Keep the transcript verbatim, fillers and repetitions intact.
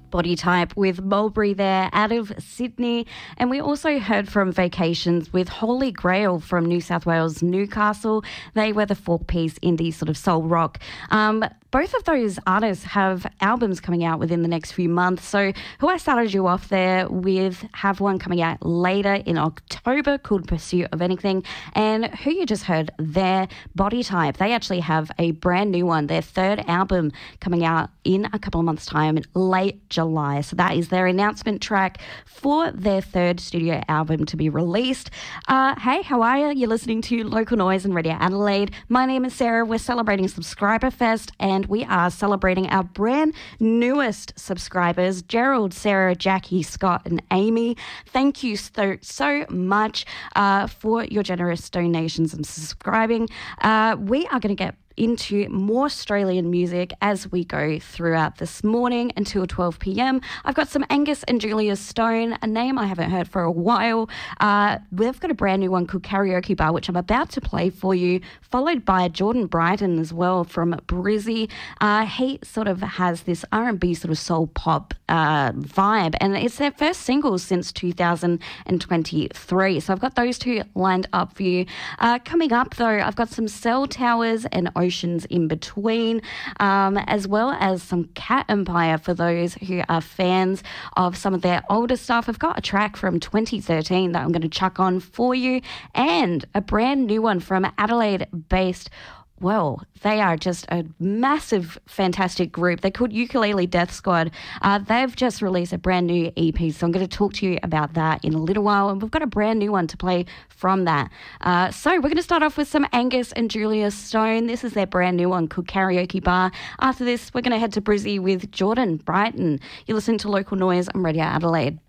Body Type with Mulberry there out of Sydney. And we also heard from Vacations with Holy Grail from New South Wales, Newcastle. They were the four-piece indie sort of soul rock. Um, both of those artists have albums coming out within the next few months. So who I started you off there with have one coming out later in October called Pursuit of Anything. And who you just heard there, Body Type. They actually have a brand new one, their third album coming out in a couple of months' time in late July. So that is their announcement track for their third studio album to be released. Uh, hey, how are you? You're listening to Local Noise and Radio Adelaide. My name is Sarah. We're celebrating Subscriber Fest and we are celebrating our brand newest subscribers, Gerald, Sarah, Jackie, Scott and Amy. Thank you so, so much uh, for your generous donations and subscribing. Uh, we are going to get into more Australian music as we go throughout this morning until twelve p.m. I've got some Angus and Julia Stone, a name I haven't heard for a while. Uh, we've got a brand new one called Karaoke Bar, which I'm about to play for you, followed by Jordan Brighton as well from Brizzy. Uh, he sort of has this R and B sort of soul pop uh, vibe, and it's their first single since two thousand twenty-three. So I've got those two lined up for you. Uh, coming up, though, I've got some Cell Towers and Oceans in Between, um, as well as some Cat Empire for those who are fans of some of their older stuff. I've got a track from twenty thirteen that I'm going to chuck on for you, and a brand new one from Adelaide-based, well, they are just a massive, fantastic group. They're called Ukulele Death Squad. Uh, they've just released a brand new E P, so I'm going to talk to you about that in a little while. And we've got a brand new one to play from that. Uh, so we're going to start off with some Angus and Julia Stone. This is their brand new one called Karaoke Bar. After this, we're going to head to Brizzy with Jordan Brighton. You listen to Local Noise on Radio Adelaide.